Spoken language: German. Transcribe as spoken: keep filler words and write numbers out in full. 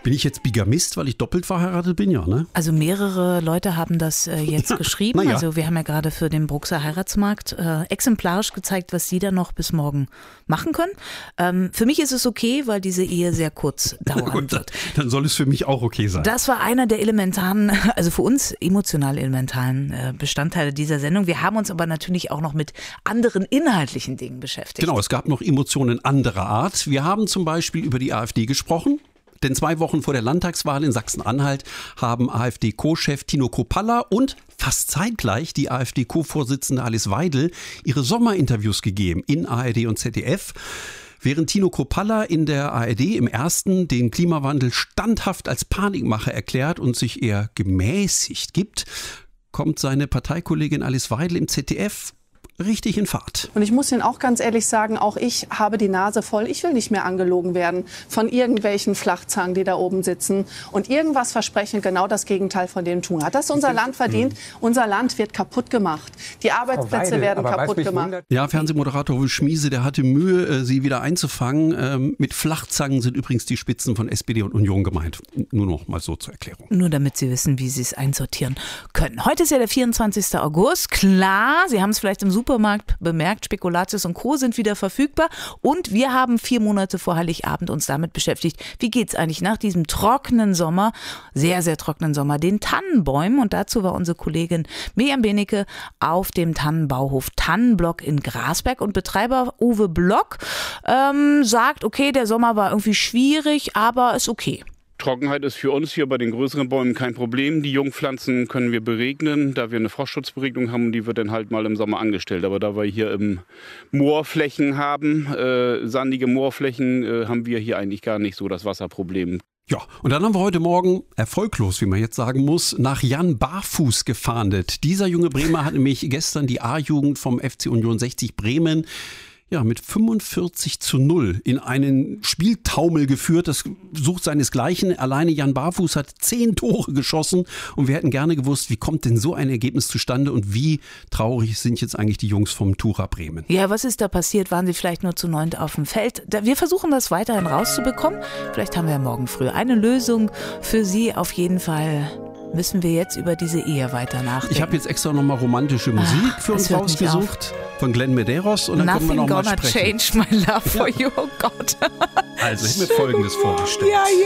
Bin ich jetzt Bigamist, weil ich doppelt verheiratet bin? Ja, ne? Also mehrere Leute haben das äh, jetzt geschrieben. Ja. Also wir haben ja gerade für den Bruxer Heiratsmarkt äh, exemplarisch gezeigt, was Sie da noch bis morgen machen können. Ähm, für mich ist es okay, weil diese Ehe sehr kurz dauern Gut, wird. Dann soll es für mich auch okay sein. Das war einer der elementaren, also für uns emotional elementaren äh, Bestandteile dieser Sendung. Wir haben uns aber natürlich auch noch mit anderen inhaltlichen Dingen beschäftigt. Genau, es gab noch Emotionen anderer Art. Wir haben zum Beispiel über die AfD gesprochen. Denn zwei Wochen vor der Landtagswahl in Sachsen-Anhalt haben AfD-Co-Chef Tino Kruppalla und fast zeitgleich die AfD-Co-Vorsitzende Alice Weidel ihre Sommerinterviews gegeben in A R D und Z D F. Während Tino Kruppalla in der A R D im ersten den Klimawandel standhaft als Panikmache erklärt und sich eher gemäßigt gibt, kommt seine Parteikollegin Alice Weidel im Z D F richtig in Fahrt. Und ich muss Ihnen auch ganz ehrlich sagen, auch ich habe die Nase voll. Ich will nicht mehr angelogen werden von irgendwelchen Flachzangen, die da oben sitzen und irgendwas versprechen, genau das Gegenteil von dem tun. Hat das unser Land verdient? Unser Land wird kaputt gemacht. Die Arbeitsplätze Weidel, werden aber kaputt weiß mich gemacht. wundert- Ja, Fernsehmoderator Uwe Schmiese, der hatte Mühe, sie wieder einzufangen. Ähm, mit Flachzangen sind übrigens die Spitzen von S P D und Union gemeint. Nur noch mal so zur Erklärung. Nur damit Sie wissen, wie Sie es einsortieren können. Heute ist ja der vierundzwanzigster August. Klar, Sie haben es vielleicht im Supermarkt bemerkt, Spekulatius und Co. sind wieder verfügbar. Und wir haben vier Monate vor Heiligabend uns damit beschäftigt, wie geht es eigentlich nach diesem trockenen Sommer, sehr, sehr trockenen Sommer, den Tannenbäumen. Und dazu war unsere Kollegin Miriam Benecke auf dem Tannenbauhof Tannenblock in Grasberg. Und Betreiber Uwe Block ähm, sagt, okay, der Sommer war irgendwie schwierig, aber ist okay. Trockenheit ist für uns hier bei den größeren Bäumen kein Problem. Die Jungpflanzen können wir beregnen, da wir eine Frostschutzberegnung haben, die wird dann halt mal im Sommer angestellt. Aber da wir hier im Moorflächen haben, äh, sandige Moorflächen, äh, haben wir hier eigentlich gar nicht so das Wasserproblem. Ja, und dann haben wir heute Morgen, erfolglos, wie man jetzt sagen muss, nach Jan Barfuß gefahndet. Dieser junge Bremer hat nämlich gestern die A-Jugend vom F C Union sechzig Bremen ja, mit fünfundvierzig zu null in einen Spieltaumel geführt. Das sucht seinesgleichen. Alleine Jan Barfuß hat zehn Tore geschossen und wir hätten gerne gewusst, wie kommt denn so ein Ergebnis zustande und wie traurig sind jetzt eigentlich die Jungs vom Tura Bremen? Ja, was ist da passiert? Waren sie vielleicht nur zu neunt auf dem Feld? Wir versuchen das weiterhin rauszubekommen. Vielleicht haben wir ja morgen früh eine Lösung für Sie. Auf jeden Fall müssen wir jetzt über diese Ehe weiter nachdenken. Ich habe jetzt extra nochmal romantische Musik Ach, für uns es hört nicht rausgesucht von Glenn Medeiros und dann Nothing können wir noch mal gonna sprechen. change my love for you, oh Gott. Also ich habe mir Folgendes vorgestellt. Ja, ja.